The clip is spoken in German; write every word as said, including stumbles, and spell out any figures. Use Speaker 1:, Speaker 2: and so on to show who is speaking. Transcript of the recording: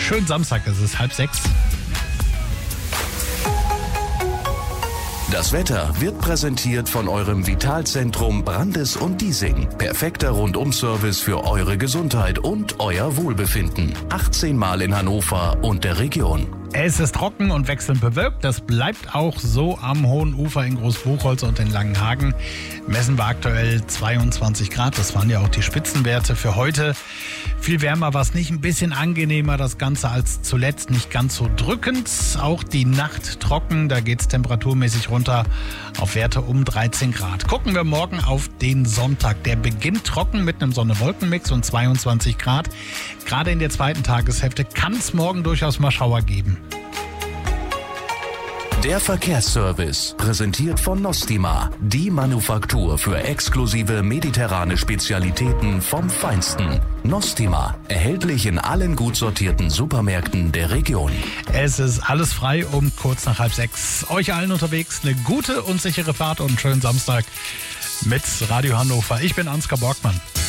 Speaker 1: schönen Samstag, es ist halb sechs.
Speaker 2: Das Wetter wird präsentiert von eurem Vitalzentrum Brandes und Diesing. Perfekter Rundum-Service für eure Gesundheit und euer Wohlbefinden. achtzehn Mal in Hannover und der Region.
Speaker 1: Es ist trocken und wechselnd bewölkt. Das bleibt auch so am Hohen Ufer in Großbuchholz und in Langenhagen. Messen wir aktuell zweiundzwanzig Grad. Das waren ja auch die Spitzenwerte für heute. Viel wärmer war es nicht, ein bisschen angenehmer das Ganze als zuletzt, nicht ganz so drückend. Auch die Nacht trocken, da geht es temperaturmäßig runter auf Werte um dreizehn Grad. Gucken wir morgen auf den Sonntag. Der beginnt trocken mit einem Sonne-Wolken-Mix und zweiundzwanzig Grad. Gerade in der zweiten Tageshälfte kann es morgen durchaus mal Schauer geben.
Speaker 2: Der Verkehrsservice, präsentiert von Nostima, die Manufaktur für exklusive mediterrane Spezialitäten vom Feinsten. Nostima, erhältlich in allen gut sortierten Supermärkten der Region.
Speaker 1: Es ist alles frei um kurz nach halb sechs. Euch allen unterwegs eine gute und sichere Fahrt und einen schönen Samstag mit Radio Hannover. Ich bin Ansgar Borgmann.